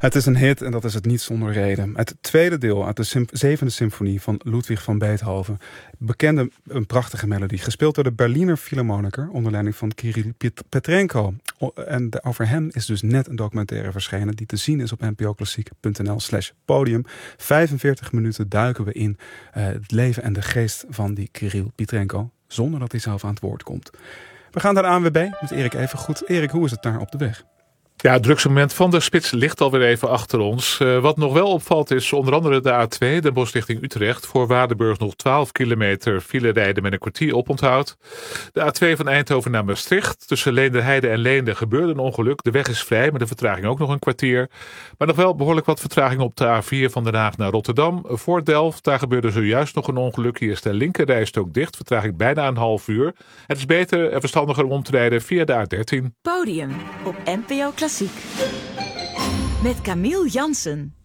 Het is een hit en dat is het niet zonder reden. Het tweede deel uit de zevende symfonie van Ludwig van Beethoven. Bekende een prachtige melodie. Gespeeld door de Berliner Philharmoniker onder leiding van Kirill Petrenko. En over hem is dus net een documentaire verschenen die te zien is op npoklassiek.nl/podium. 45 minuten duiken we in het leven en de geest van die Kirill Petrenko. Zonder dat hij zelf aan het woord komt. We gaan naar de ANWB met Erik Evengoed. Erik, hoe is het daar op de weg? Ja, het drukste moment van de spits ligt alweer even achter ons. Wat nog wel opvalt is onder andere de A2, Den Bosch richting Utrecht. Voor Waardenburg nog 12 kilometer file rijden met een kwartier oponthoud. De A2 van Eindhoven naar Maastricht. Tussen Leenderheide en Leende gebeurde een ongeluk. De weg is vrij, maar de vertraging ook nog een kwartier. Maar nog wel behoorlijk wat vertraging op de A4 van Den Haag naar Rotterdam. Voor Delft, daar gebeurde zojuist nog een ongeluk. Hier is de linkerrijstrook dicht. Vertraging bijna een half uur. Het is beter en verstandiger om te rijden via de A13. Podium op NPO Klassiek. Met Camille Jansen.